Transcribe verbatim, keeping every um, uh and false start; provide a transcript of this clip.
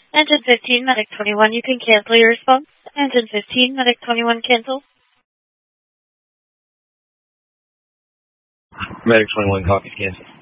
Engine fifteen, Medic twenty-one, you can cancel your response. Engine fifteen, Medic twenty-one, cancel. Medic twenty-one, copies, cancel.